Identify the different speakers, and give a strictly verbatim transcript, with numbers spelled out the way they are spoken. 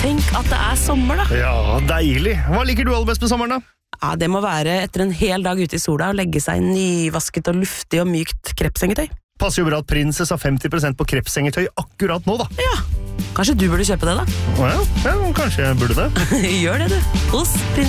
Speaker 1: Tenk at det er sommer da.
Speaker 2: Ja, deilig. Hva liker du aller best med sommeren da?
Speaker 1: Ja, det må være etter en hel dag ute i sola og legge seg i nyvasket og luftig og mykt krepsengetøy.
Speaker 2: Passer jo bra at Princess har femti prosent på krepsengetøy akkurat nå da.
Speaker 1: Ja, kanskje du burde kjøpe det da?
Speaker 2: Å ja, ja kanskje jeg burde det.
Speaker 1: Gjør det du, hos Princess.